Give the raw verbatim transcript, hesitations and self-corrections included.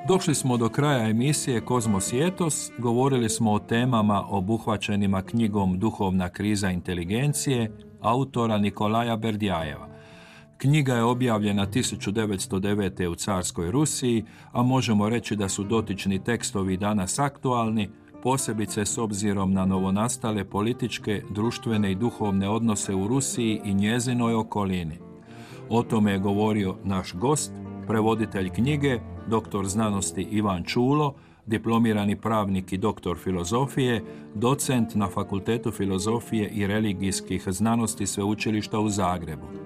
Došli smo do kraja emisije Kozmos i etos, govorili smo o temama obuhvaćenima knjigom Duhovna kriza inteligencije autora Nikolaja Berdjajeva. Knjiga je objavljena tisuću devetsto devete. u carskoj Rusiji, a možemo reći da su dotični tekstovi danas aktualni, posebice s obzirom na novonastale političke, društvene i duhovne odnose u Rusiji i njezinoj okolini. O tome je govorio naš gost, prevoditelj knjige, doktor znanosti Ivan Čulo, diplomirani pravnik i doktor filozofije, docent na Fakultetu filozofije i religijskih znanosti Sveučilišta u Zagrebu.